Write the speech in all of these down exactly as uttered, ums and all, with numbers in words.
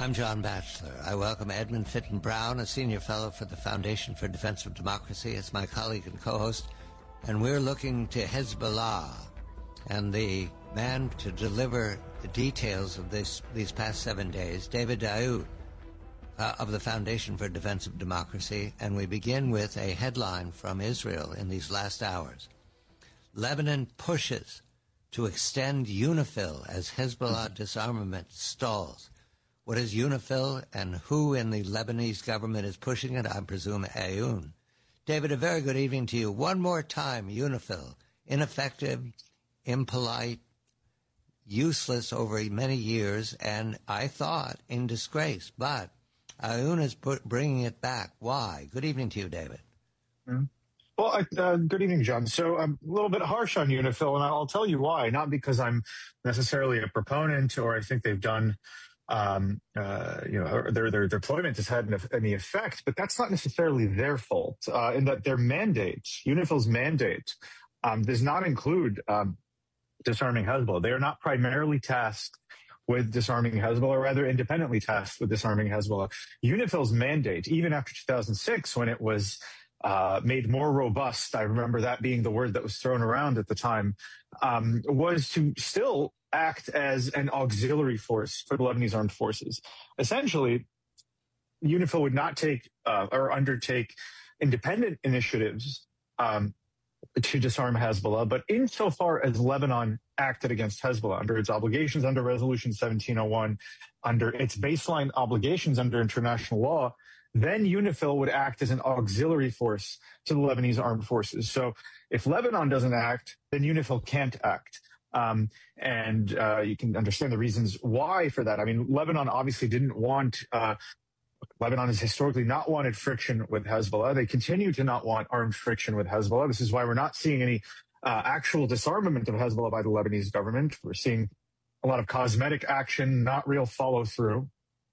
I'm John Batchelor. I welcome Edmund Fitton Brown, a senior fellow for the Foundation for Defense of Democracy, as my colleague and co-host, and we're looking to Hezbollah and the man to deliver the details of this these past seven days, David Daoud, uh, of the Foundation for Defense of Democracy, and we begin with a headline from Israel in these last hours. Lebanon pushes to extend UNIFIL as Hezbollah disarmament stalls. What is UNIFIL and who in the Lebanese government is pushing it? I presume Aoun. David, a very good evening to you. One more time, UNIFIL, ineffective, impolite, useless over many years, and I thought in disgrace. But Aoun is put, bringing it back. Why? Good evening to you, David. Mm-hmm. Well, I, uh, good evening, John. So I'm a little bit harsh on UNIFIL, and I'll tell you why. Not because I'm necessarily a proponent or I think they've done Um, uh, you know, their, their deployment has had any effect, but that's not necessarily their fault, uh, in that their mandate, UNIFIL's mandate, um, does not include, um, disarming Hezbollah. They are not primarily tasked with disarming Hezbollah, or rather independently tasked with disarming Hezbollah. UNIFIL's mandate, even after two thousand six, when it was, uh, made more robust, I remember that being the word that was thrown around at the time, um, was to still act as an auxiliary force for the Lebanese armed forces. Essentially, UNIFIL would not take uh, or undertake independent initiatives um, to disarm Hezbollah, but insofar as Lebanon acted against Hezbollah under its obligations under Resolution seventeen oh one, under its baseline obligations under international law, then UNIFIL would act as an auxiliary force to the Lebanese armed forces. So if Lebanon doesn't act, then UNIFIL can't act. Um, and, uh, you can understand the reasons why for that. I mean, Lebanon obviously didn't want, uh, Lebanon has historically not wanted friction with Hezbollah. They continue to not want armed friction with Hezbollah. This is why we're not seeing any, uh, actual disarmament of Hezbollah by the Lebanese government. We're seeing a lot of cosmetic action, not real follow through.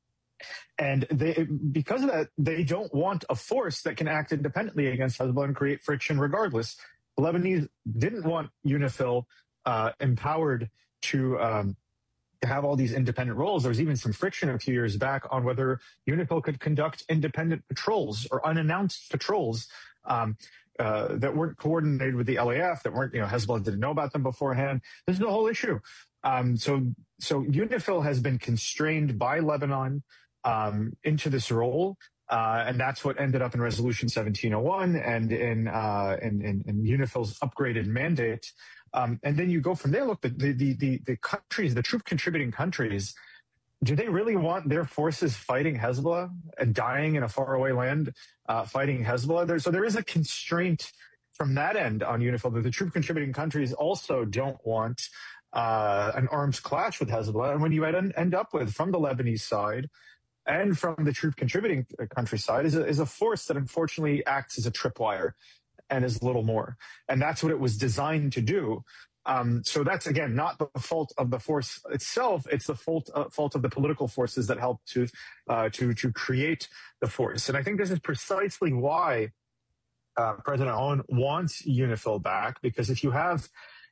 And they, because of that, they don't want a force that can act independently against Hezbollah and create friction regardless. The Lebanese didn't want UNIFIL Uh, empowered to um, to have all these independent roles. There was even some friction a few years back on whether UNIFIL could conduct independent patrols or unannounced patrols um, uh, that weren't coordinated with the L A F, that weren't, you know, Hezbollah didn't know about them beforehand. This is the whole issue. Um, so, so UNIFIL has been constrained by Lebanon um, into this role. Uh, and that's what ended up in Resolution seventeen oh one and in, uh, in, in, in UNIFIL's upgraded mandate. Um, and then you go from there. Look, the, the, the, the countries, the troop contributing countries, do they really want their forces fighting Hezbollah and dying in a faraway land, uh, fighting Hezbollah? There, so there is a constraint from that end on UNIFIL that the troop contributing countries also don't want, uh, an arms clash with Hezbollah. And when you end, end up with, from the Lebanese side and from the troop contributing country side, is a, is a force that unfortunately acts as a tripwire and is little more. And that's what it was designed to do. Um, so that's, again, not the fault of the force itself. It's the fault, uh, fault of the political forces that helped to, uh, to, to create the force. And I think this is precisely why uh, President Aoun wants UNIFIL back, because if you have,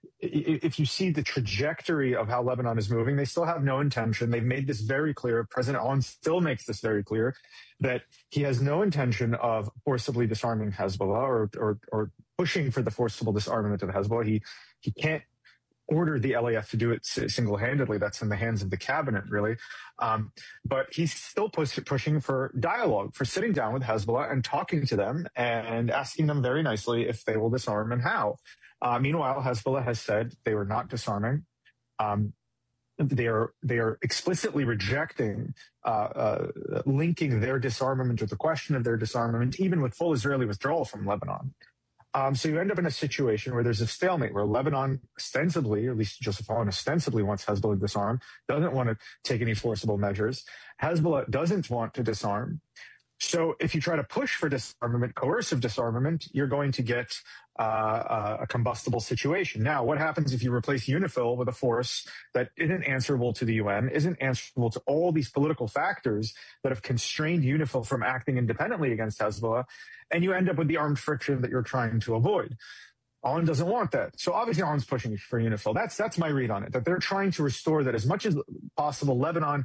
if you see the trajectory of how Lebanon is moving, they still have no intention. They've made this very clear. President Aoun still makes this very clear that he has no intention of forcibly disarming Hezbollah or, or, or pushing for the forcible disarmament of Hezbollah. He, he can't order the L A F to do it single-handedly. That's in the hands of the cabinet, really. Um, but he's still push, pushing for dialogue, for sitting down with Hezbollah and talking to them and asking them very nicely if they will disarm and how. Uh, meanwhile, Hezbollah has said they were not disarming. Um, they are they are explicitly rejecting uh, uh, linking their disarmament or the question of their disarmament, even with full Israeli withdrawal from Lebanon. Um, so you end up in a situation where there's a stalemate, where Lebanon ostensibly, or at least Joseph Aoun ostensibly wants Hezbollah to disarm, doesn't want to take any forcible measures. Hezbollah doesn't want to disarm. So if you try to push for disarmament, coercive disarmament, you're going to get uh, a combustible situation. Now, what happens if you replace UNIFIL with a force that isn't answerable to the U N, isn't answerable to all these political factors that have constrained UNIFIL from acting independently against Hezbollah, and you end up with the armed friction that you're trying to avoid? Aoun doesn't want that. So obviously Aoun's pushing for UNIFIL. That's, that's my read on it, that they're trying to restore that as much as possible. Lebanon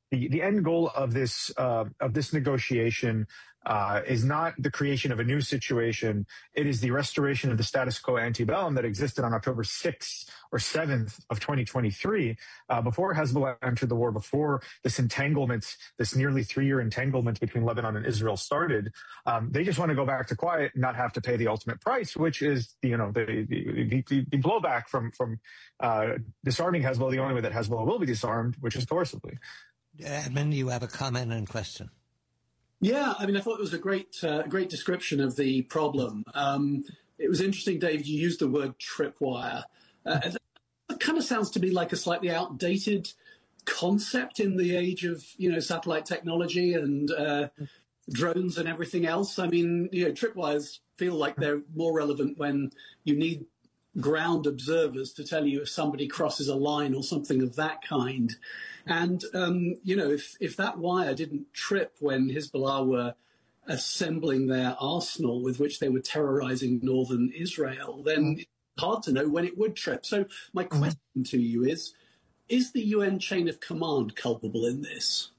the, the end goal of this uh, of this negotiation uh, is not the creation of a new situation. It is the restoration of the status quo ante bellum that existed on October sixth or seventh of twenty twenty-three, uh, before Hezbollah entered the war, before this entanglement, this nearly three-year entanglement between Lebanon and Israel started. Um, they just want to go back to quiet and not have to pay the ultimate price, which is, you know, the the, the, the blowback from from uh, disarming Hezbollah. The only way that Hezbollah will be disarmed, which is coercively. Edmund, you have a comment and question. Yeah, I mean, I thought it was a great, uh, great description of the problem. Um, it was interesting, David, you used the word tripwire. Uh, it kind of sounds to me like a slightly outdated concept in the age of, you know, satellite technology and uh, drones and everything else. I mean, you know, tripwires feel like they're more relevant when you need ground observers to tell you if somebody crosses a line or something of that kind. And, um, you know, if, if that wire didn't trip when Hezbollah were assembling their arsenal with which they were terrorizing northern Israel, then it's hard to know when it would trip. So my question to you is, is the U N chain of command culpable in this?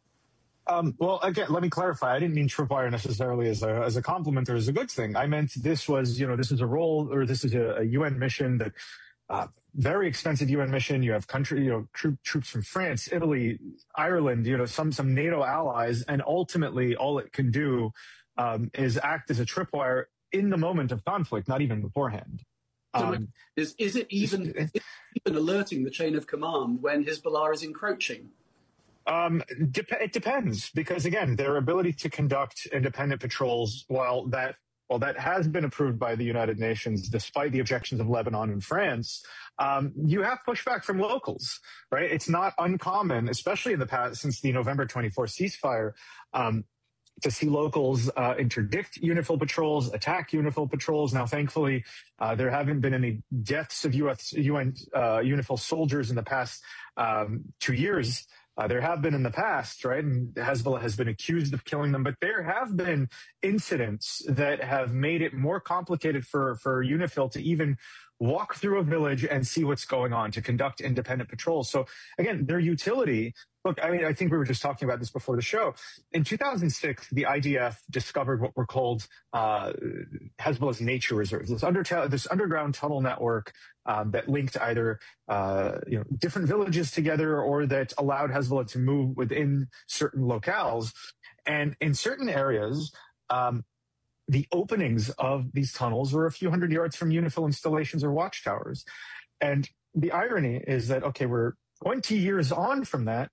Um, well, again, let me clarify. I didn't mean tripwire necessarily as a as a compliment or as a good thing. I meant this was, you know, this is a role, or this is a, a U N mission that uh, very expensive U N mission. You have country, you know, troop, troops from France, Italy, Ireland, you know, some some NATO allies, and ultimately all it can do um, is act as a tripwire in the moment of conflict, not even beforehand. Um, is is it even is it even alerting the chain of command when Hezbollah is encroaching? Um, dep- it depends, because again, their ability to conduct independent patrols, while that while that has been approved by the United Nations, despite the objections of Lebanon and France, um, you have pushback from locals, right? It's not uncommon, especially in the past, since the November twenty-fourth ceasefire, um, to see locals uh, interdict UNIFIL patrols, attack UNIFIL patrols. Now, thankfully, uh, there haven't been any deaths of U S, U N uh, UNIFIL soldiers in the past um, two years. Uh, there have been in the past, right? And Hezbollah has been accused of killing them, but there have been incidents that have made it more complicated for, for UNIFIL to even walk through a village and see what's going on, to conduct independent patrols. So again, their utility, look, I mean, I think we were just talking about this before the show. In two thousand six, the I D F discovered what were called uh, Hezbollah's nature reserves, this, under this underground tunnel network um, that linked either uh, you know, different villages together, or that allowed Hezbollah to move within certain locales. And in certain areas, um, the openings of these tunnels were a few hundred yards from UNIFIL installations or watchtowers. And the irony is that, okay, we're twenty years on from that,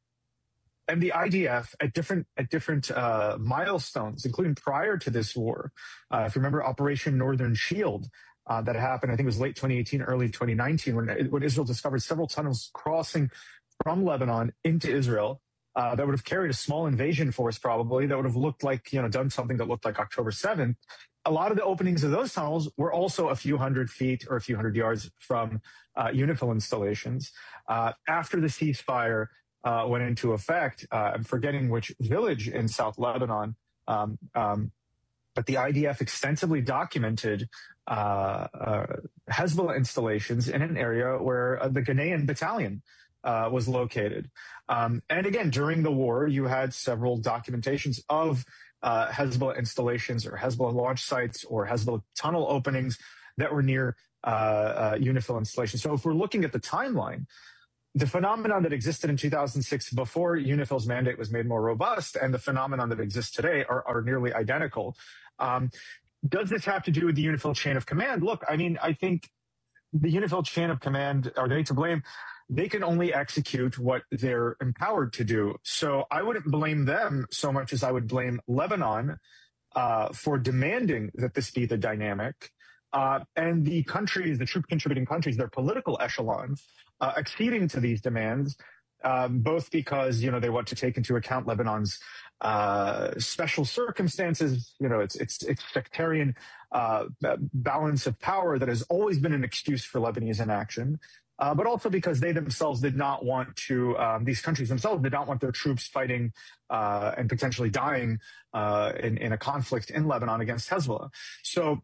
and the I D F at different at different uh, milestones, including prior to this war, uh, if you remember Operation Northern Shield, uh, that happened, I think it was late twenty eighteen, early twenty nineteen, when, when Israel discovered several tunnels crossing from Lebanon into Israel. Uh, that would have carried a small invasion force, probably, that would have looked like, you know, done something that looked like October seventh. A lot of the openings of those tunnels were also a few hundred feet or a few hundred yards from uh, UNIFIL installations. Uh, after the ceasefire uh, went into effect, uh, I'm forgetting which village in South Lebanon, um, um, but the I D F extensively documented uh, uh, Hezbollah installations in an area where uh, the Ghanaian battalion Uh, was located. Um, and again, during the war, you had several documentations of uh, Hezbollah installations or Hezbollah launch sites or Hezbollah tunnel openings that were near uh, uh, UNIFIL installations. So if we're looking at the timeline, the phenomenon that existed in two thousand six before UNIFIL's mandate was made more robust and the phenomenon that exists today are, are nearly identical. Um, does this have to do with the UNIFIL chain of command? Look, I mean, I think the UNIFIL chain of command, are they to blame? They can only execute what they're empowered to do. So I wouldn't blame them so much as I would blame Lebanon uh, for demanding that this be the dynamic. Uh, and the countries, the troop contributing countries, their political echelons, uh, acceding to these demands, um, both because, you know, they want to take into account Lebanon's uh, special circumstances, you know, it's, it's, it's sectarian uh, balance of power that has always been an excuse for Lebanese inaction. Uh, but also because they themselves did not want to, um, these countries themselves did not want their troops fighting uh, and potentially dying uh, in, in a conflict in Lebanon against Hezbollah. So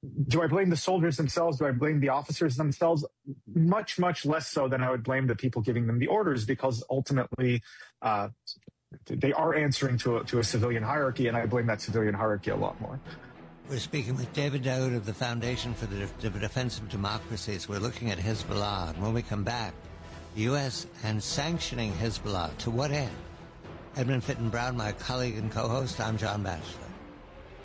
do I blame the soldiers themselves? Do I blame the officers themselves? Much, much less so than I would blame the people giving them the orders, because ultimately uh, they are answering to a, to a civilian hierarchy, and I blame that civilian hierarchy a lot more. We're speaking with David Daoud of the Foundation for the De- Defense of Democracies. We're looking at Hezbollah, and when we come back, the U S and sanctioning Hezbollah, to what end? Edmund Fitton Brown, my colleague and co-host, I'm John Batchelor.